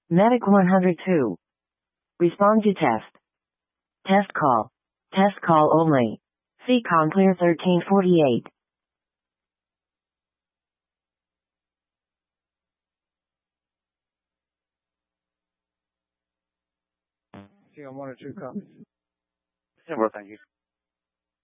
Medic 102. Respond to test. Test call. Test call only. CCON clear 1348. See on 1 or 2 copies. Yeah, well, thank you.